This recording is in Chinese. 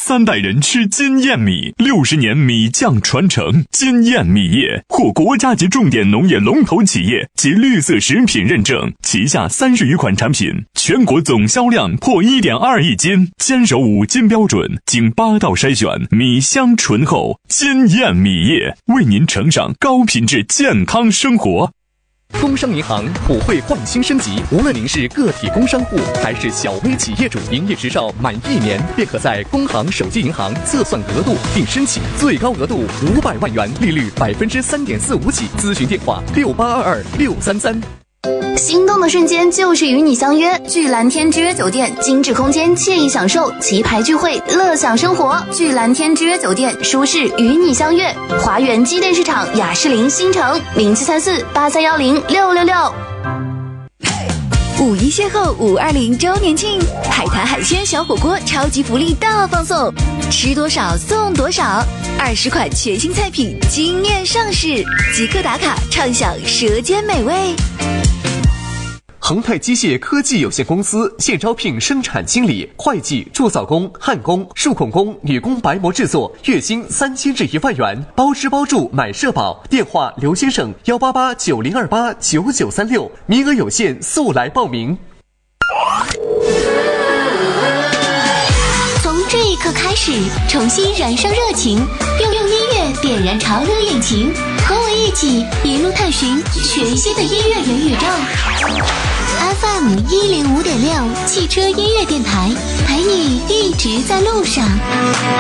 3代人吃金燕米，60年米酱传承。金燕米业获国家级重点农业龙头企业及绿色食品认证，旗下30余款产品，全国总销量破1.2亿斤，坚守5金标准，经8道筛选，米香醇厚。金燕米业为您呈上高品质健康生活。 工商银行普惠换新升级，无论您是个体工商户还是小微企业主，营业执照满1年便可在工行手机银行测算额度并申请，最高额度500万元，利率3.45%起。咨询电话68226333。 心动的瞬间就是与你相约，聚蓝天之约酒店，精致空间，惬意享受，棋牌聚会，乐享生活。聚蓝天之约酒店，舒适与你相约。华园机电市场雅士林新城073483106666。 5一邂逅520周年庆，海滩海鲜小火锅超级福利大放送，吃多少送多少，20款全新菜品惊艳上市，即刻打卡畅享舌尖美味。 恒泰机械科技有限公司现招聘生产经理、会计、铸造工、焊工、数控工、女工白膜制作，月薪3000至1万元，包吃包住买社保。电话刘先生18890289936，名额有限，速来报名。 从这一刻开始，重新燃烧热情，用音乐点燃潮流引擎，和我一起一路探寻全新的音乐元宇宙。FM 105.6汽车音乐电台，陪你一直在路上。